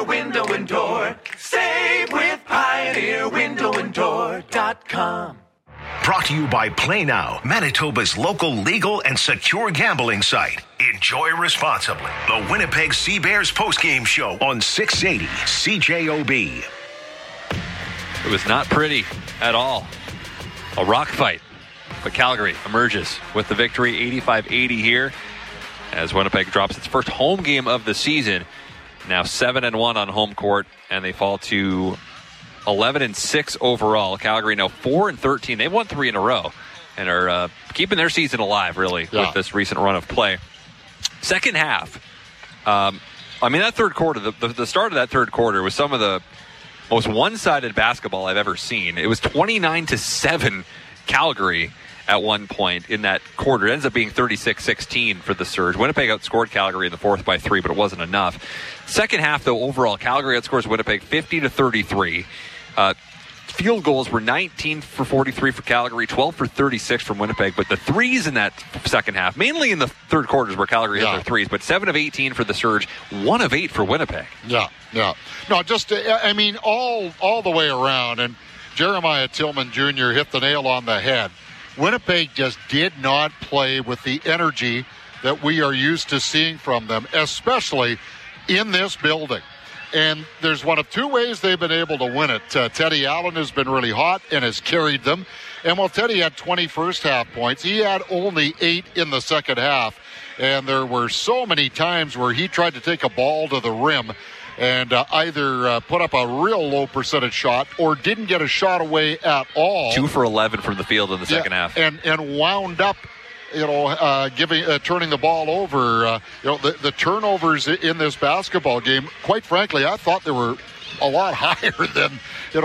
Window and Door. Save with PioneerWindowandDoor.com. Brought to you by Play Now, Manitoba's local legal and secure gambling site. Enjoy responsibly. The Winnipeg Sea Bears postgame show on 680 CJOB. It was not pretty at all. A rock fight. But Calgary emerges with the victory, 85-80 here, as Winnipeg drops its first home game of the season. Now 7-1 on home court, and they fall to 11-6 overall. Calgary now 4-13. They've won 3 in a row and are keeping their season alive, really, with this recent run of play. Second half, that third quarter, the start of that third quarter was some of the most one-sided basketball I've ever seen. It was 29-7 Calgary at one point in that quarter. It ends up being 36-16 for the Surge. Winnipeg outscored Calgary in the fourth by 3, but it wasn't enough. Second half, though, overall, Calgary outscores Winnipeg 50-33. Field goals were 19 for 43 for Calgary, 12 for 36 from Winnipeg. But the threes in that second half, mainly in the third quarters where Calgary hit their threes, but 7 of 18 for the Surge, 1 of 8 for Winnipeg. Yeah. No, just, all the way around. And Jeremiah Tillman Jr. hit the nail on the head. Winnipeg just did not play with the energy that we are used to seeing from them, especially in this building. And there's one of two ways they've been able to win it. Teddy Allen has been really hot and has carried them. And while Teddy had 20 first half points, he had only 8 in the second half. And there were so many times where he tried to take a ball to the rim and either put up a real low percentage shot or didn't get a shot away at all. 2 for 11 from the field in the second half. And wound up, turning the ball over. The turnovers in this basketball game, quite frankly, I thought they were a lot higher than,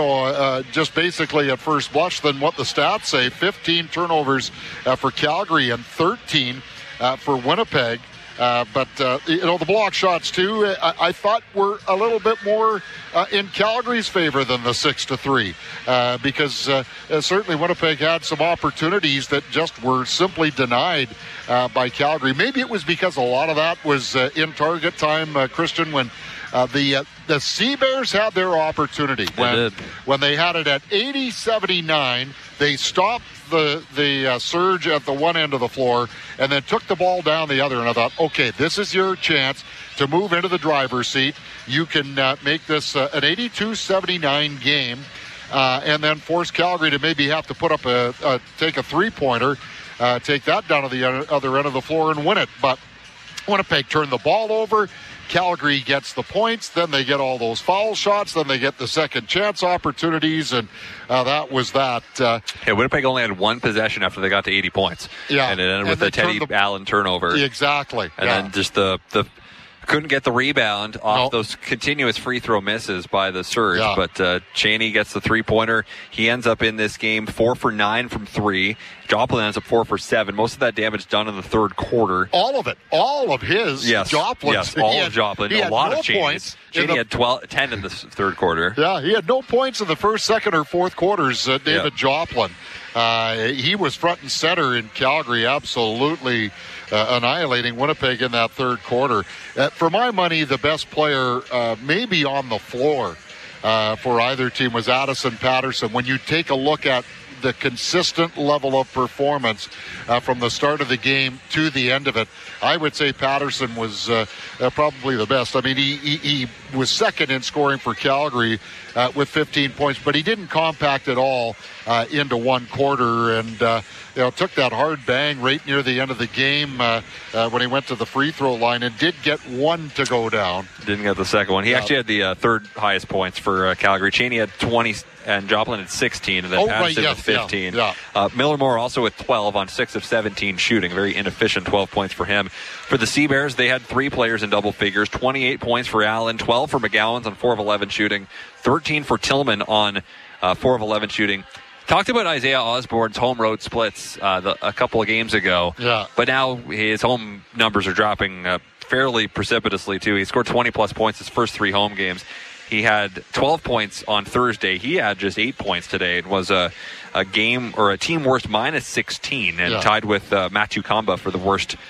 just basically at first blush than what the stats say. 15 turnovers for Calgary and 13 for Winnipeg. But the block shots, too, I thought were a little bit more in Calgary's favor than the 6-3 because certainly Winnipeg had some opportunities that just were simply denied by Calgary. Maybe it was because a lot of that was in target time, Christian, when the Sea Bears had their opportunity. When they had it at 80-79, they stopped the Surge at the one end of the floor and then took the ball down the other. And I thought, okay, this is your chance to move into the driver's seat. You can make this an 82-79 game and then force Calgary to maybe have to put up take a three-pointer, take that down to the other end of the floor and win it. But Winnipeg turned the ball over. Calgary gets the points, then they get all those foul shots, then they get the second chance opportunities, and that was that. Winnipeg only had one possession after they got to 80 points. Yeah. And it ended with a Teddy Allen turnover. Exactly. And then just the couldn't get the rebound off those continuous free throw misses by the Surge. Yeah. But Cheney gets the three-pointer. He ends up in this game 4 for 9 from 3. Joplin ends up 4 for 7. Most of that damage done in the third quarter. All of it. All of his. Yes. Joplin. Yes, all of Joplin. A lot of Cheney's. Cheney had 10 in the third quarter. Yeah, he had no points in the first, second, or fourth quarters, David Joplin. He was front and center in Calgary, absolutely annihilating Winnipeg in that third quarter. For my money, the best player maybe on the floor for either team was Addison Patterson. When you take a look at the consistent level of performance from the start of the game to the end of it, I would say Patterson was probably the best. I mean, he was second in scoring for Calgary with 15 points, but he didn't compact it all into one quarter and took that hard bang right near the end of the game when he went to the free throw line and did get one to go down. Didn't get the second one. He actually had the third highest points for Calgary. Cheney had 20 and Joplin had 16, and then Patterson with 15. Miller Moore also with 12 on 6 of 17 shooting. Very inefficient 12 points for him. For the Sea Bears, they had 3 players in double figures. 28 points for Allen, 12 for McGowan's on 4 of 11 shooting, 13 for Tillman on 4 of 11 shooting. Talked about Isaiah Osborne's home road splits a couple of games ago. Yeah. But now his home numbers are dropping fairly precipitously, too. He scored 20-plus points his first 3 home games. He had 12 points on Thursday. He had just 8 points today. It was a game or a team worst minus 16 and tied with Matthew Kamba for the worst